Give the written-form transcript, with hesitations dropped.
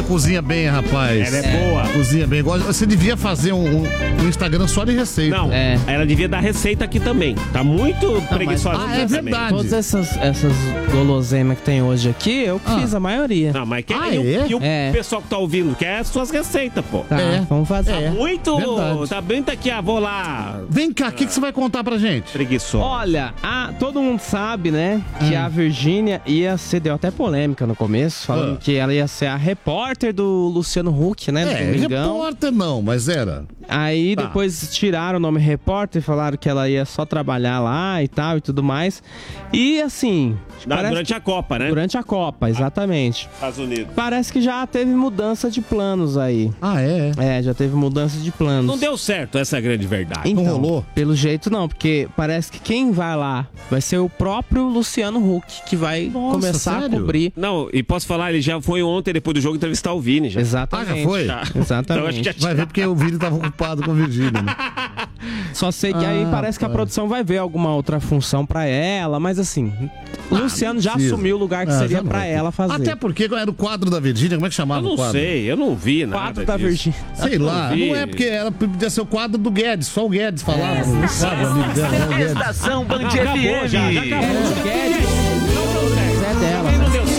Vanessa cozinha bem, rapaz. Ela é boa. Cozinha bem. Você devia fazer um Instagram só de receita. Não, ela devia dar receita aqui também. Tá muito preguiçosa. É verdade. Todas essas guloseimas que tem hoje aqui, eu fiz a maioria. Não, mas é? o pessoal que tá ouvindo quer as suas receitas, pô. Tá, vamos fazer. Muito. Verdade. Tá bem aqui, vou lá. Vem cá, o que você vai contar pra gente? Preguiçosa. Olha, todo mundo sabe, né, que a Virgínia ia ser, deu até polêmica no começo, falando que ela ia ser a repórter do Luciano Huck, né, do Domingão. Repórter não, mas era. Aí depois tiraram o nome repórter, falaram que ela ia só trabalhar lá e tal e tudo mais. E assim... Durante a Copa, né? Durante a Copa, exatamente. Estados Unidos. Parece que já teve mudança de planos aí. Já teve mudança de planos. Não deu certo, essa é a grande verdade. Então, não rolou? Pelo jeito não, porque parece que quem vai lá vai ser o próprio Luciano Huck, que vai começar sério? a cobrir. Não, e posso falar, ele já foi ontem, depois do jogo, entrevistar o Vini. Já. Exatamente. Já foi? Exatamente. Então, acho que Vai ver porque o Vini tava ocupado com a Virgínia, né? Só sei que aí parece que a produção vai ver alguma outra função pra ela, mas assim, o Luciano já assumiu o lugar que seria pra ela fazer. Até porque era o quadro da Virgínia, como é que chamava o quadro? Eu não vi nada Quadro da disso. Virgínia. Sei lá, não é porque ela podia ser o quadro do Guedes, só o Guedes falava. Não sabe, amigo dela, o Guedes. Estação Band Acabou, FM. já acabou. Guedes. É dela. Não deu certo.